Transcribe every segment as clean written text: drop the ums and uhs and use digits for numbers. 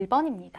91번입니다.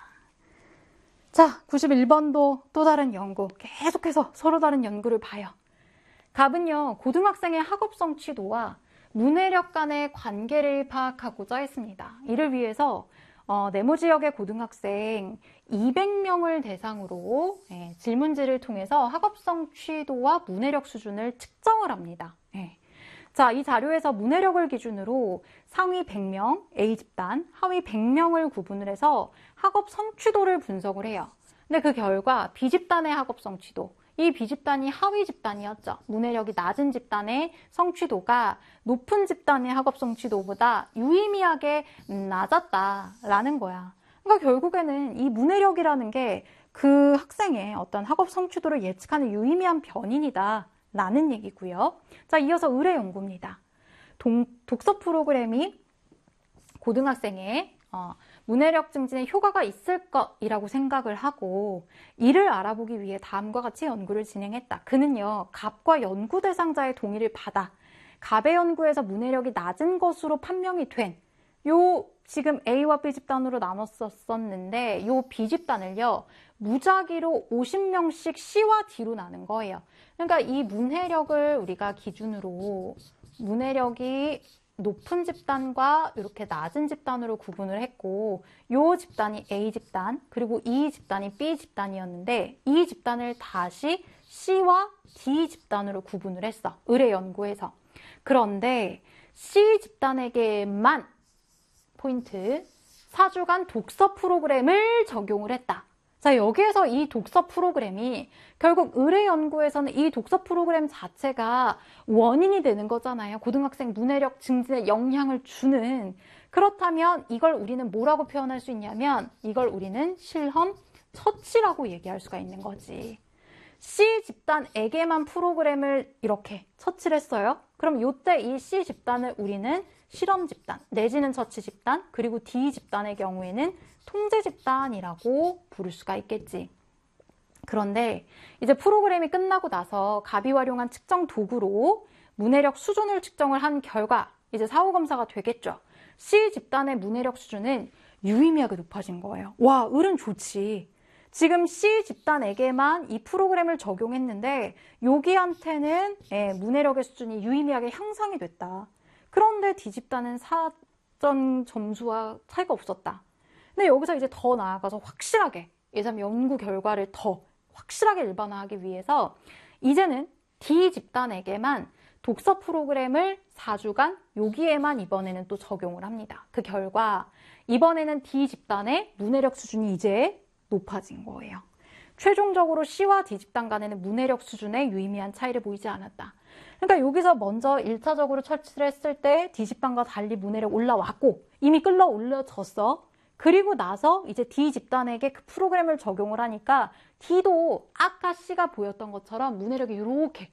자, 91번도 또 다른 연구, 계속해서 서로 다른 연구를 봐요. 갑은요, 고등학생의 학업 성취도와 문해력 간의 관계를 파악하고자 했습니다. 이를 위해서 네모 지역의 고등학생 200명을 대상으로 질문지를 통해서 학업 성취도와 문해력 수준을 측정을 합니다. 자, 이 자료에서 문해력을 기준으로 상위 100명 A집단, 하위 100명을 구분을 해서 학업 성취도를 분석을 해요. 근데 그 결과 B집단의 학업 성취도, 이 B집단이 하위 집단이었죠. 문해력이 낮은 집단의 성취도가 높은 집단의 학업 성취도보다 유의미하게 낮았다라는 거야. 그러니까 결국에는 이 문해력이라는 게 그 학생의 어떤 학업 성취도를 예측하는 유의미한 변인이다 라는 얘기고요. 자, 이어서 의뢰 연구입니다. 독서 프로그램이 고등학생의 문해력 증진에 효과가 있을 것이라고 생각을 하고 이를 알아보기 위해 다음과 같이 연구를 진행했다. 그는요, 갑과 연구 대상자의 동의를 받아 갑의 연구에서 문해력이 낮은 것으로 판명이 된 지금 A와 B 집단으로 나눴었는데 요 B 집단을요, 무작위로 50명씩 C와 D로 나눈 거예요. 그러니까 이 문해력을 우리가 기준으로 문해력이 높은 집단과 이렇게 낮은 집단으로 구분을 했고 이 집단이 A 집단 그리고 이 집단이 B 집단이었는데 이 집단을 다시 C와 D 집단으로 구분을 했어. 의뢰 연구에서. 그런데 C 집단에게만 포인트 4주간 독서 프로그램을 적용을 했다. 자, 여기에서 이 독서 프로그램이 결국 의뢰 연구에서는 이 독서 프로그램 자체가 원인이 되는 거잖아요. 고등학생 문해력 증진에 영향을 주는. 그렇다면 이걸 우리는 뭐라고 표현할 수 있냐면 이걸 우리는 실험 처치라고 얘기할 수가 있는 거지. C 집단에게만 프로그램을 이렇게 처치를 했어요. 그럼 이때 이 C 집단을 우리는 실험 집단 내지는 처치 집단 그리고 D 집단의 경우에는 통제 집단이라고 부를 수가 있겠지. 그런데 이제 프로그램이 끝나고 나서 갑이 활용한 측정 도구로 문해력 수준을 측정을 한 결과 이제 사후 검사가 되겠죠. C 집단의 문해력 수준은 유의미하게 높아진 거예요. 와, 을은 좋지. 지금 C 집단에게만 이 프로그램을 적용했는데 여기한테는 문해력의 수준이 유의미하게 향상이 됐다. 그런데 D 집단은 사전 점수와 차이가 없었다. 근데 여기서 이제 더 나아가서 확실하게 예전 연구 결과를 더 확실하게 일반화하기 위해서 이제는 D 집단에게만 독서 프로그램을 4주간 여기에만 이번에는 또 적용을 합니다. 그 결과 이번에는 D 집단의 문해력 수준이 이제 높아진 거예요. 최종적으로 C와 D 집단 간에는 문해력 수준에 유의미한 차이를 보이지 않았다. 그러니까 여기서 먼저 1차적으로 처치를 했을 때 D 집단과 달리 문해력 올라왔고 이미 끌어올려졌어. 그리고 나서 이제 D 집단에게 그 프로그램을 적용을 하니까 D도 아까 C가 보였던 것처럼 문해력이 이렇게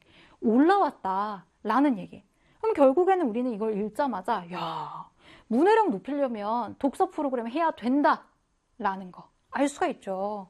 올라왔다라는 얘기. 그럼 결국에는 우리는 이걸 읽자마자 야, 문해력 높이려면 독서 프로그램 해야 된다라는 거 알 수가 있죠.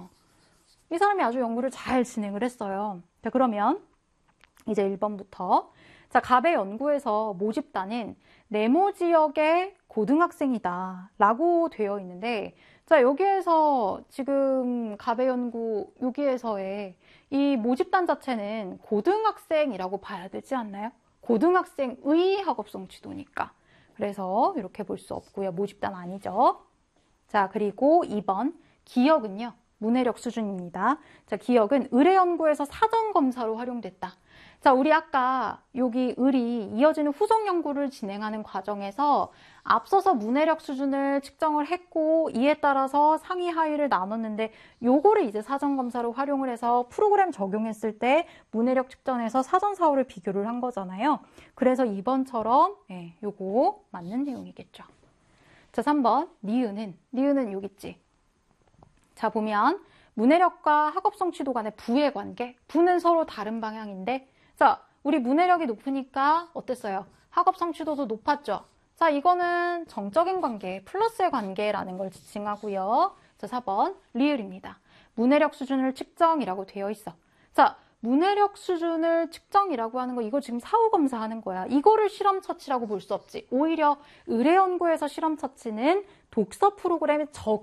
이 사람이 아주 연구를 잘 진행을 했어요. 자, 그러면 이제 1번부터 자, 갑의 연구에서 모 집단은 네모 지역의 고등학생이다 라고 되어 있는데 자, 여기에서 지금 갑의 연구 여기에서의 이 모 집단 자체는 고등학생이라고 봐야 되지 않나요? 고등학생의 학업 성취도니까. 그래서 이렇게 볼 수 없고요. 모 집단 아니죠. 자, 그리고 2번 기억은요. 문해력 수준입니다. 자, 기억은 의뢰 연구에서 사전 검사로 활용됐다. 자, 우리 아까 여기 을이 이어지는 후속 연구를 진행하는 과정에서 앞서서 문해력 수준을 측정을 했고 이에 따라서 상위 하위를 나눴는데 요거를 이제 사전 검사로 활용을 해서 프로그램 적용했을 때 문해력 측정에서 사전 사후를 비교를 한 거잖아요. 그래서 2번처럼 요거 맞는 내용이겠죠. 자, 3번 니은은 여기 있지. 자, 보면 문해력과 학업 성취도 간의 부의 관계. 부는 서로 다른 방향인데 자, 우리 문해력이 높으니까 어땠어요? 학업 성취도도 높았죠? 자, 이거는 정적인 관계, 플러스의 관계라는 걸 지칭하고요. 자, 4번 리을입니다. 문해력 수준을 측정이라고 되어 있어. 자, 문해력 수준을 측정이라고 하는 거 이거 지금 사후 검사하는 거야. 이거를 실험 처치라고 볼 수 없지. 오히려 의뢰 연구에서 실험 처치는 독서 프로그램의